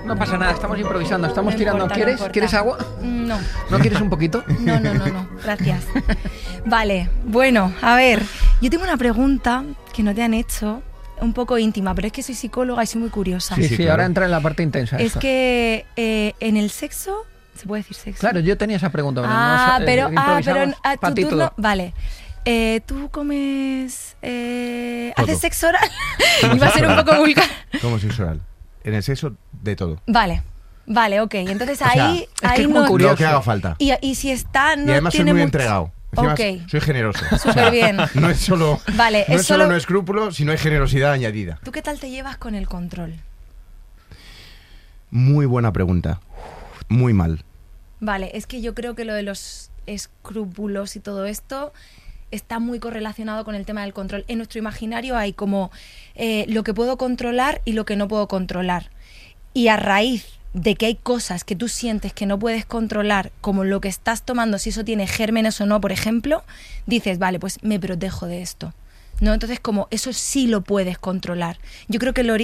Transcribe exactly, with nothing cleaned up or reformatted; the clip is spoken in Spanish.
No pasa nada, estamos improvisando, estamos No tirando. importa, ¿Quieres? no importa. ¿Quieres agua? No. ¿No quieres un poquito? No, no, no, no, gracias. Vale, bueno, a ver, yo tengo una pregunta que no te han hecho, un poco íntima, pero es que soy psicóloga y soy muy curiosa. Sí, sí, sí, claro. ahora entra en la parte intensa. Es esto. que eh, en el sexo, ¿se puede decir sexo? Claro, yo tenía esa pregunta. pero Ah, no, pero, eh, ah, pero improvisamos a pa' tu ti turno, todo. vale. Eh, ¿Tú comes, eh, Todo. haces sexo oral? ¿Cómo Iba a sexo ser un oral? poco vulgar. ¿Cómo sexo oral? En el sexo, de todo. Vale, vale, ok. Entonces O sea, ahí, es que ahí es muy no. curioso. Lo que haga falta. Y, y si está, no y además soy tiene muy mucho- entregado. Encima Ok. soy generoso. Súper bien. No es solo, Vale, no es es solo solo- no escrúpulo, sino hay generosidad añadida. ¿Tú qué tal te llevas con el control? Muy buena pregunta. Muy mal. Vale, es que yo creo que lo de los escrúpulos y todo esto está muy correlacionado con el tema del control. En nuestro imaginario hay como eh, lo que puedo controlar y lo que no puedo controlar. Y a raíz de que hay cosas que tú sientes que no puedes controlar, como lo que estás tomando, si eso tiene gérmenes o no, por ejemplo, dices, vale, pues me protejo de esto, ¿no? Entonces, como eso sí lo puedes controlar. Yo creo que lo